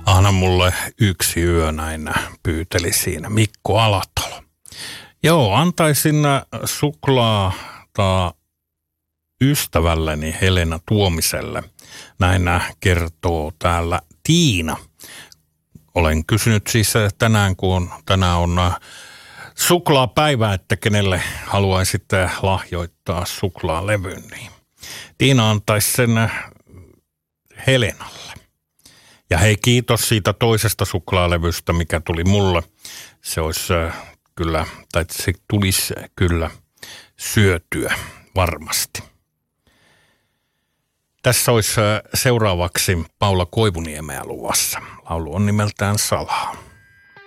Anna mulle yksi yö, näin pyyteli siinä Mikko Alatalo. Joo, antaisin suklaata ystävälleni Helena Tuomiselle. Näin kertoo täällä Tiina. Olen kysynyt siis tänään, kun tänään on suklaapäivä, että kenelle haluaisitte lahjoittaa suklaalevyn. Niin Tiina antaisi sen Helenalle. Ja hei, kiitos siitä toisesta suklaalevystä, mikä tuli mulle. Se olisi kyllä, tai se tulisi kyllä syötyä varmasti. Tässä olisi seuraavaksi Paula Koivuniemeä luvassa. Laulu on nimeltään Salaa.